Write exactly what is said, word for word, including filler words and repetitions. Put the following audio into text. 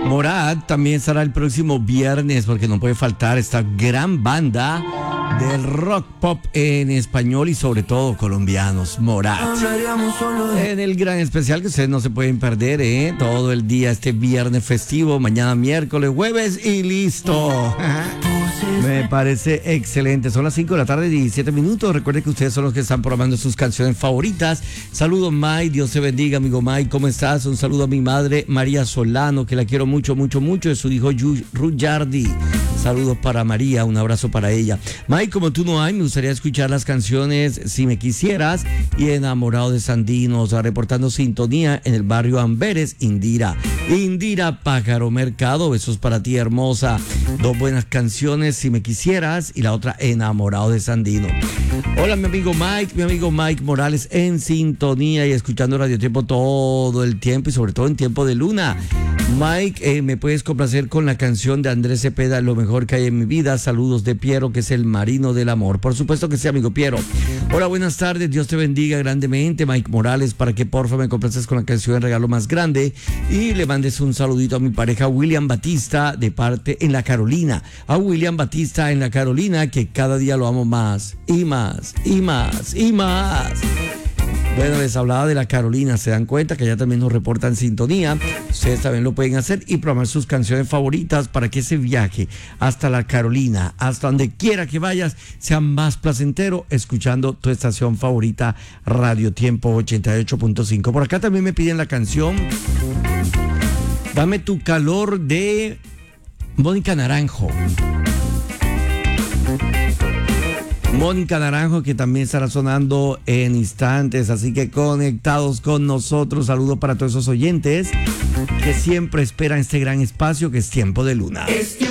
Morat también estará el próximo viernes porque no puede faltar esta gran banda del rock pop en español y sobre todo colombianos, Morat. En el gran especial que ustedes no se pueden perder, ¿eh? Todo el día este viernes festivo, mañana miércoles, jueves y listo. Me parece excelente. Son las cinco de la tarde, diecisiete minutos. Recuerden que ustedes son los que están programando sus canciones favoritas. Saludos, Mike. Dios te bendiga, amigo Mike. ¿Cómo estás? Un saludo a mi madre, María Solano, que la quiero mucho, mucho, mucho. De su hijo Ruth Yardi. Saludos para María. Un abrazo para ella. Mike, como tú no hay, me gustaría escuchar las canciones Si Me Quisieras y Enamorado de Sandinos. Reportando sintonía en el barrio Amberes, Indira. Indira Pájaro Mercado. Besos para ti, hermosa. Dos buenas canciones, Si Me Quisieras, y la otra, Enamorado de Sandino. Hola, mi amigo Mike, mi amigo Mike Morales en sintonía y escuchando Radio Tiempo todo el tiempo y sobre todo en tiempo de luna. Mike, eh, ¿me puedes complacer con la canción de Andrés Cepeda, Lo Mejor que hay en mi vida? Saludos de Piero, que es el marino del amor. Por supuesto que sí, amigo Piero. Hola, buenas tardes, Dios te bendiga grandemente, Mike Morales, para que porfa me complaces con la canción El Regalo Más Grande y le mandes un saludito a mi pareja William Batista de parte en la Carolina. A William Batista en la Carolina, que cada día lo amo más y más y más y más. Bueno, les hablaba de la Carolina, se dan cuenta que allá también nos reportan sintonía. Ustedes también lo pueden hacer y programar sus canciones favoritas para que ese viaje hasta la Carolina, hasta donde quiera que vayas, sea más placentero escuchando tu estación favorita, Radio Tiempo ochenta y ocho punto cinco. Por acá también me piden la canción Dame tu calor de Mónica Naranjo. Mónica Naranjo, que también estará sonando en instantes, así que conectados con nosotros. Saludos para todos esos oyentes que siempre esperan este gran espacio que es Tiempo de Luna.